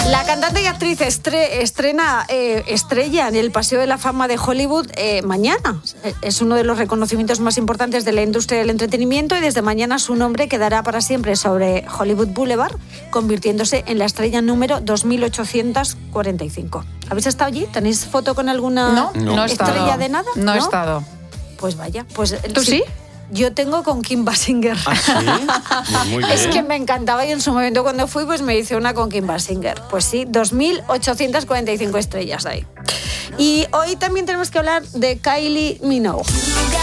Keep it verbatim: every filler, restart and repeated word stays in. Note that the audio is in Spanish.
La cantante y actriz estre- estrena eh, estrella en el Paseo de la Fama de Hollywood eh, mañana. Es uno de los reconocimientos más importantes de la industria del entretenimiento y desde mañana su nombre quedará para siempre sobre Hollywood Boulevard, convirtiéndose en la estrella número dos mil ochocientos cuarenta y cinco. ¿Habéis estado allí? ¿Tenéis foto con alguna no, no he estrella estado. de nada? No, no he estado. Pues vaya. Pues, ¿Tú sí? Yo tengo con Kim Basinger. ¿Ah, sí? Muy bien. Es que me encantaba y en su momento cuando fui pues me hice una con Kim Basinger. Pues sí, dos mil ochocientos cuarenta y cinco estrellas ahí. Y hoy también tenemos que hablar de Kylie Minogue.